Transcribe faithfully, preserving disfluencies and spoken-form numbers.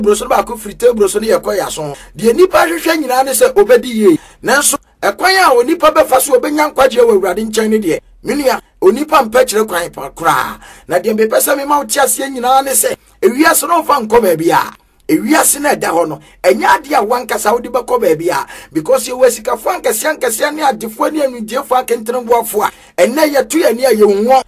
broso ba ko frite broso ne yakɔ yaso de nipa hwehwɛ nyina ne sɛ obedi ye nanso ekwan a onipa befa so obenya nkwaje wa awurade nkyɛn ne de menua onipa mpa kyerɛ kwan pa kra na de mbepɛ me ma wo tiase nyina ne sɛ ewiase no fa nkɔ ba bia ewiase na da hɔ no enya ade a wankasa wo de bɛkɔ ba bia because ye wasika fo ankase ankase ne adefo ne anudefo akentene boafo a enne yeto ye ne ye nwo